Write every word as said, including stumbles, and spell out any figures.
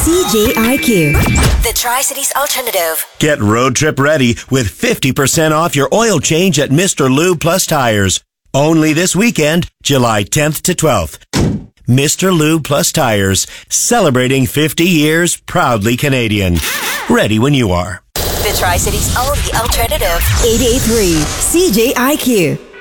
C J I Q. The Tri-Cities Alternative. Get road trip ready with fifty percent off your oil change at Mister Lube Plus Tires. Only this weekend, July tenth to twelfth. Mister Lube Plus Tires, celebrating fifty years, proudly Canadian. Ready when you are. The Tri-Cities only alternative. eight eight three C J I Q.